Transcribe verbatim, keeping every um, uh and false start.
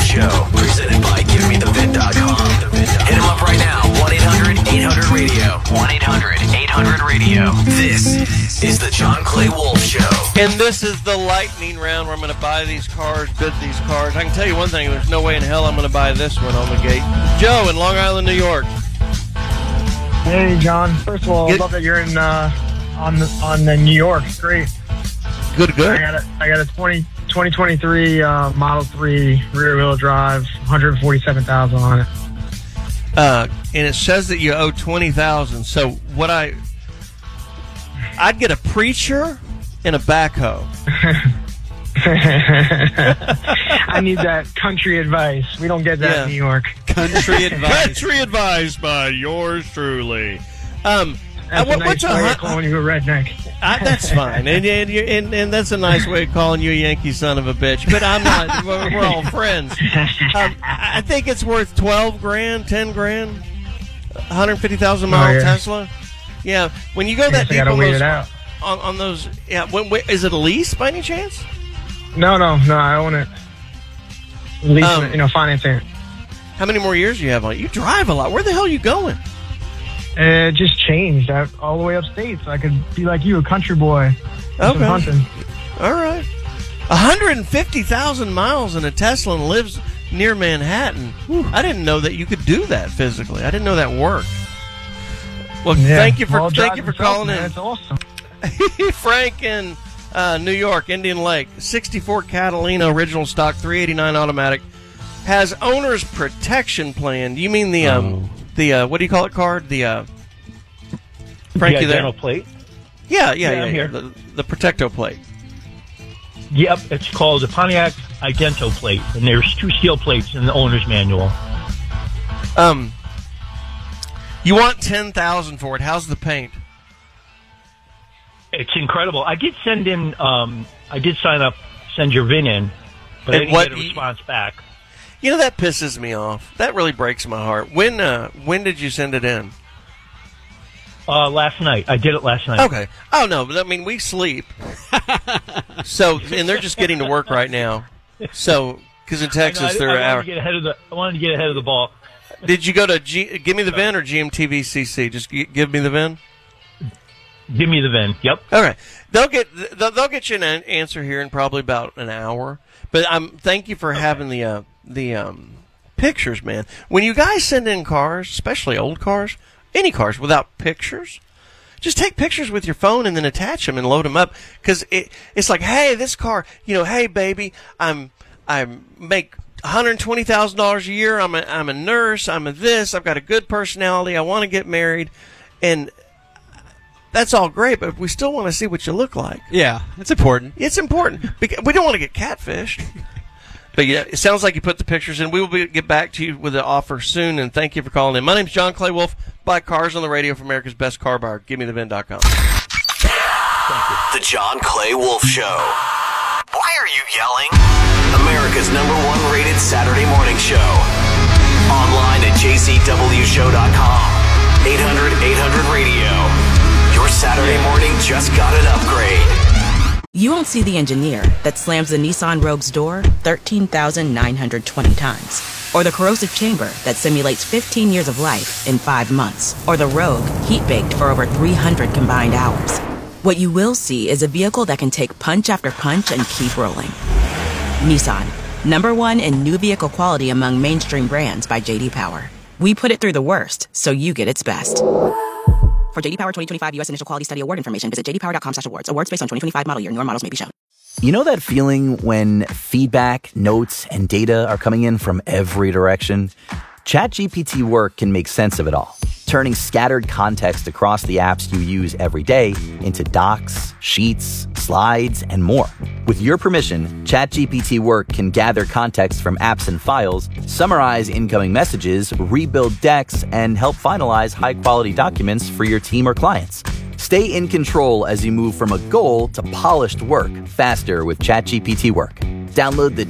Show, presented by Give Me The Vid dot com. Hit him up right now, one eight hundred eight hundred radio. one eight hundred eight hundred radio. This is the John Clay Wolf Show. And this is the lightning round where I'm going to buy these cars, bid these cars. I can tell you one thing, there's no way in hell I'm going to buy this one on the gate. Joe in Long Island, New York. Hey, John. First of all, I Good. love that you're in uh, on the, on the New York. It's great. Good, good. I got a, I got a twenty, twenty twenty-three uh, Model three rear-wheel drive, one hundred forty-seven thousand on it. Uh, and it says that you owe twenty thousand dollars. So what I... I'd get a preacher and a backhoe. I need that country advice. We don't get that Yeah. in New York. Country advice. Country advice by yours truly. Um, That's uh, what, a nice what's a way hun- of calling you a redneck. I, that's fine, and, and, you're- and and that's a nice way of calling you a Yankee son of a bitch. But I'm not. We're, we're all friends. Um, I think it's worth twelve grand, ten grand, one hundred fifty thousand mile Oh, yeah. Tesla. Yeah, when you go I that guess I deep gotta on wait those, it out. on, on those, yeah. When, when, is it a lease by any chance? No, no, no. I own it. Leasing Um, it, you know, financing it. How many more years do you have on it? You drive a lot. Where the hell are you going? It just changed I, all the way upstate, so I could be like you, a country boy. Do some Okay. hunting. All right. one hundred fifty thousand miles in a Tesla and lives near Manhattan. I didn't know that you could do that physically. I didn't know that worked. Well, Yeah. thank you for Well, thank you for drive yourself, calling man. in. It's awesome. Frank in uh, New York, Indian Lake, sixty-four Catalina original stock, three eighty-nine automatic, has owner's protection plan. Do you mean the um Oh. the uh, what do you call it card? The uh, Frank, yeah, you there? dental plate. Yeah, yeah, Yeah, yeah. I'm yeah. here. The, the Protecto plate. Yep, it's called the Pontiac Idento plate, and there's two steel plates in the owner's manual. Um, you want ten thousand for it? How's the paint? It's incredible. I did send in, um, I did sign up, send your V I N in, but I And didn't what get a you- response back. You know, that pisses me off. That really breaks my heart. When uh, when did you send it in? Uh, last night. I did it last night. Okay. Oh, no, but I mean, we sleep. So, and they're just getting to work right now. So, because in I, know, I, Texas, I they're wanted hour. to get ahead of the. I wanted to get ahead of the ball. Did you go to G, Give Me the V I N or G M T V C C? Just g- give me the V I N? Give me the V I N. Yep. Okay. They'll get they'll, they'll get you an an answer here in probably about an hour. But um, thank you for having the uh, the um, pictures, man. When you guys send in cars, especially old cars, any cars without pictures, just take pictures with your phone and then attach them and load them up. Because it, it's like, hey, this car, you know, hey, baby, I'm I make one hundred twenty thousand dollars a year. I'm a I'm a nurse. I'm a this. I've got a good personality. I want to get married, and that's all great. But we still want to see what you look like. Yeah, it's important. It's important because we don't want to get catfished. But yeah, it sounds like you put the pictures in. We will be, get back to you with the offer soon, and thank you for calling in. My name's John Clay Wolf. Buy cars on the radio for America's best car buyer. Give me the V I N dot com. The John Clay Wolf Show. Why are you yelling? America's number one rated Saturday morning show. Online at j c w show dot com. eight hundred eight hundred radio. Your Saturday morning just got an upgrade. You won't see the engineer that slams the Nissan Rogue's door thirteen thousand nine hundred twenty times. Or the corrosive chamber that simulates fifteen years of life in five months. Or the Rogue heat-baked for over three hundred combined hours. What you will see is a vehicle that can take punch after punch and keep rolling. Nissan, number one in new vehicle quality among mainstream brands by J D Power. We put it through the worst, so you get its best. For J D Power twenty twenty-five U S Initial Quality Study Award information, visit j d power dot com slash awards. Awards based on twenty twenty-five model year. Newer models may be shown. You know that feeling when feedback, notes, and data are coming in from every direction? ChatGPT Work can make sense of it all, turning scattered context across the apps you use every day into docs, sheets, slides, and more. With your permission, ChatGPT Work can gather context from apps and files, summarize incoming messages, rebuild decks, and help finalize high-quality documents for your team or clients. Stay in control as you move from a goal to polished work faster with ChatGPT Work. Download the